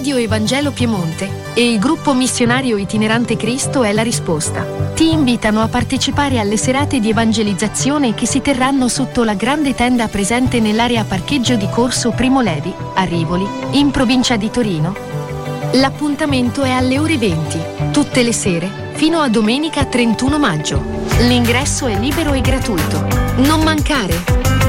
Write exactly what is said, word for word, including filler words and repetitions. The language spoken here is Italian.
Radio Evangelo Piemonte e il gruppo missionario itinerante Cristo è la risposta. Ti invitano a partecipare alle serate di evangelizzazione che si terranno sotto la grande tenda presente nell'area parcheggio di Corso Primo Levi, a Rivoli, in provincia di Torino. L'appuntamento è alle ore venti, tutte le sere, fino a domenica trentuno maggio. L'ingresso è libero e gratuito. Non mancare!